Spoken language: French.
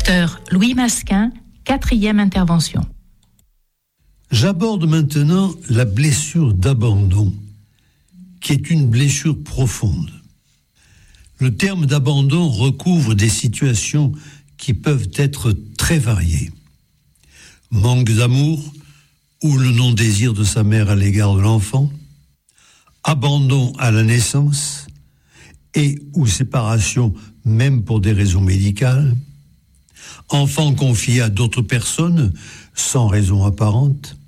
Docteur Louis Masquin, 4e intervention. J'aborde maintenant la blessure d'abandon, qui est une blessure profonde. Le terme d'abandon recouvre des situations qui peuvent être très variées. Manque d'amour ou le non-désir de sa mère à l'égard de l'enfant, abandon à la naissance et ou séparation même pour des raisons médicales, enfant confié à d'autres personnes sans raison apparente,